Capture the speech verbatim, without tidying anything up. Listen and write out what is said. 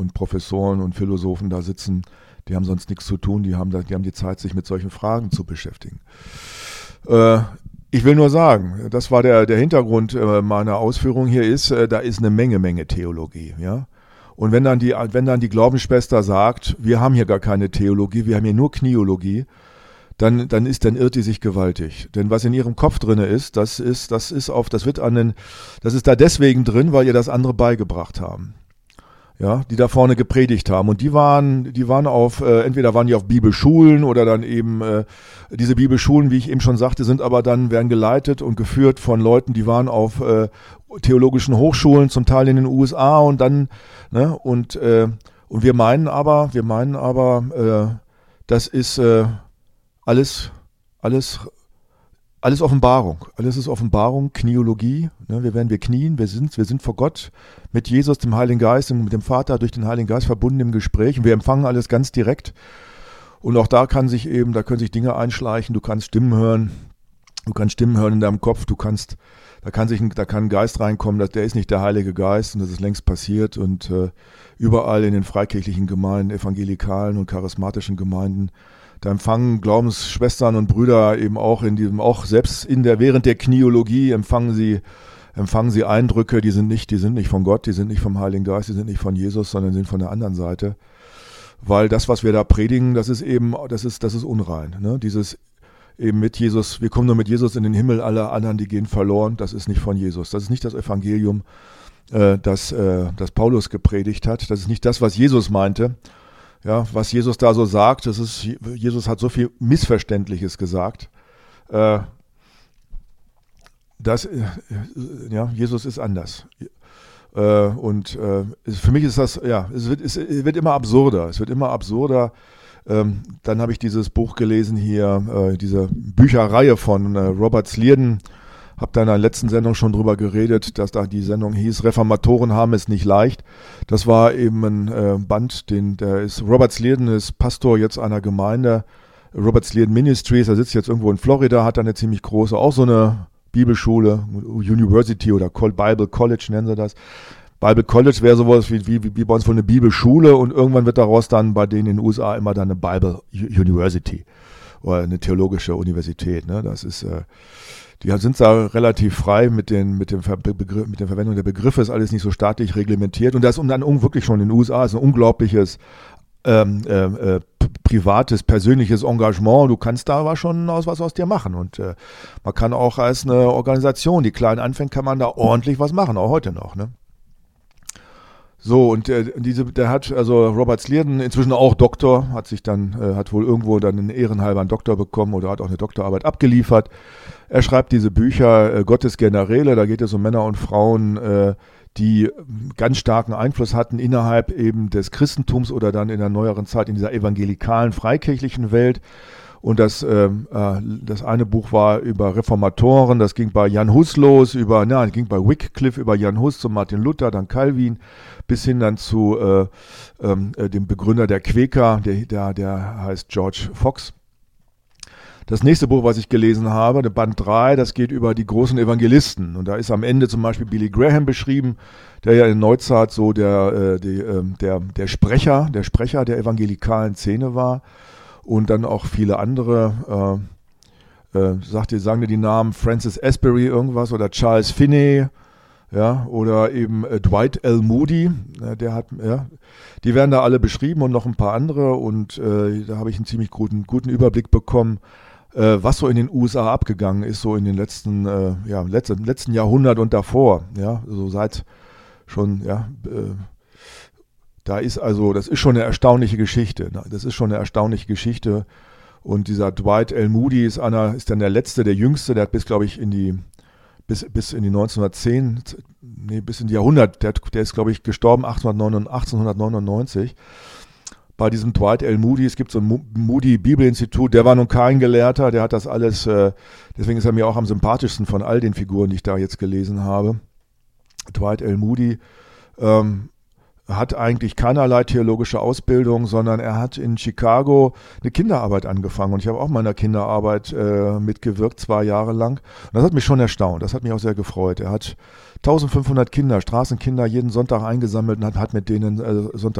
und Professoren und Philosophen da sitzen, die haben sonst nichts zu tun, die haben, da, die haben die Zeit, sich mit solchen Fragen zu beschäftigen. Äh, ich will nur sagen, das war der, der Hintergrund äh, meiner Ausführung hier ist, äh, da ist eine Menge, Menge Theologie, ja. Und wenn dann die, wenn dann die Glaubensschwester sagt, wir haben hier gar keine Theologie, wir haben hier nur Kniologie, dann, dann ist, dann irrt die sich gewaltig. Denn was in ihrem Kopf drinne ist, das ist, das ist auf, das wird an den, das ist da deswegen drin, weil ihr das andere beigebracht haben. Ja, die da vorne gepredigt haben. Und die waren, die waren auf, äh, entweder waren die auf Bibelschulen oder dann eben, äh, diese Bibelschulen, wie ich eben schon sagte, sind aber dann, werden geleitet und geführt von Leuten, die waren auf äh, theologischen Hochschulen, zum Teil in den U S A und dann, ne, und, äh, und wir meinen aber, wir meinen aber, äh, das ist äh, alles, alles, alles Offenbarung. Alles ist Offenbarung, Kniologie. Ne, wir werden wir knien, wir sind, wir sind vor Gott mit Jesus, dem Heiligen Geist und mit dem Vater durch den Heiligen Geist verbunden im Gespräch. Und wir empfangen alles ganz direkt. Und auch da kann sich eben, da können sich Dinge einschleichen. Du kannst Stimmen hören. Du kannst Stimmen hören in deinem Kopf. Du kannst, da kann sich, ein, da kann ein Geist reinkommen. Das, der ist nicht der Heilige Geist und das ist längst passiert. Und äh, überall in den freikirchlichen Gemeinden, evangelikalen und charismatischen Gemeinden, da empfangen Glaubensschwestern und Brüder eben auch in diesem, auch selbst in der, während der Kniologie empfangen sie, empfangen sie Eindrücke, die sind nicht, die sind nicht von Gott, die sind nicht vom Heiligen Geist, die sind nicht von Jesus, sondern sind von der anderen Seite. Weil das, was wir da predigen, das ist eben, das ist, das ist unrein, ne? Dieses eben mit Jesus, wir kommen nur mit Jesus in den Himmel, alle anderen, die gehen verloren, das ist nicht von Jesus. Das ist nicht das Evangelium, äh, das, äh, das Paulus gepredigt hat. Das ist nicht das, was Jesus meinte. Ja, was Jesus da so sagt, das ist, Jesus hat so viel Missverständliches gesagt. Äh, das, äh, ja, Jesus ist anders. Äh, und äh, für mich ist das, ja, es wird, es wird immer absurder. Es wird immer absurder. Ähm, dann habe ich dieses Buch gelesen hier, äh, diese Bücherreihe von äh, Robert Slierden. Habe da in der letzten Sendung schon drüber geredet, dass da die Sendung hieß, Reformatoren haben es nicht leicht. Das war eben ein äh, Band, den, der ist, Robert Slierden ist Pastor jetzt einer Gemeinde, Robert Slierden Ministries, er sitzt jetzt irgendwo in Florida, hat da eine ziemlich große, auch so eine Bibelschule, University oder Bible College nennen sie das. Bible College wäre sowas wie, wie, wie bei uns wohl eine Bibelschule und irgendwann wird daraus dann bei denen in den U S A immer dann eine Bible University oder eine theologische Universität. Ne? Das ist, äh, die sind da relativ frei mit, den, mit, dem Ver- Begriff, mit der Verwendung der Begriffe, ist alles nicht so staatlich reglementiert. Und das ist dann wirklich schon in den U S A ist ein unglaubliches ähm, äh, p- privates, persönliches Engagement. Du kannst da aber schon aus, was aus dir machen. Und äh, man kann auch als eine Organisation, die klein anfängt, kann man da ordentlich was machen, auch heute noch. Ne? So, und äh, diese, der hat, also Robert Slierden, inzwischen auch Doktor, hat sich dann, äh, hat wohl irgendwo dann einen ehrenhalber einen Doktor bekommen oder hat auch eine Doktorarbeit abgeliefert. Er schreibt diese Bücher äh, Gottes Generäle, da geht es um Männer und Frauen, äh, die ganz starken Einfluss hatten innerhalb eben des Christentums oder dann in der neueren Zeit in dieser evangelikalen, freikirchlichen Welt. Und das, äh, das eine Buch war über Reformatoren, das ging bei Jan Hus los, über, na, ging bei Wycliffe über Jan Hus zu Martin Luther, dann Calvin, bis hin dann zu äh, äh, dem Begründer der Quäker, der, der, der heißt George Fox. Das nächste Buch, was ich gelesen habe, der Band drei, das geht über die großen Evangelisten. Und da ist am Ende zum Beispiel Billy Graham beschrieben, der ja in Neuzeit so der, äh, die, äh, der, der Sprecher, der Sprecher der evangelikalen Szene war. Und dann auch viele andere, äh, äh, sagt ihr, sagen dir die Namen Francis Asbury irgendwas oder Charles Finney, ja, oder eben äh, Dwight L. Moody, äh, der hat, ja, die werden da alle beschrieben und noch ein paar andere und äh, da habe ich einen ziemlich guten, guten Überblick bekommen, äh, was so in den U S A abgegangen ist, so in den letzten, äh, ja, letzten, letzten Jahrhundert und davor, ja, so seit schon, ja, äh, da ist also, das ist schon eine erstaunliche Geschichte. Ne? Das ist schon eine erstaunliche Geschichte. Und dieser Dwight L. Moody ist einer, ist dann der letzte, der jüngste, der hat bis, glaube ich, in die, bis, bis in die neunzehnhundertzehn, nee, bis in die Jahrhundert, der, der ist, glaube ich, gestorben achtzehnhundertneunundneunzig. Bei diesem Dwight L. Moody, es gibt so ein Moody Bibelinstitut, der war nun kein Gelehrter, der hat das alles, äh, deswegen ist er mir auch am sympathischsten von all den Figuren, die ich da jetzt gelesen habe. Dwight L. Moody, ähm, hat eigentlich keinerlei theologische Ausbildung, sondern er hat in Chicago eine Kinderarbeit angefangen. Und ich habe auch mal in der Kinderarbeit äh, mitgewirkt, zwei Jahre lang. Und das hat mich schon erstaunt, das hat mich auch sehr gefreut. Er hat eintausendfünfhundert Kinder, Straßenkinder jeden Sonntag eingesammelt und hat, hat mit denen äh, Sonntag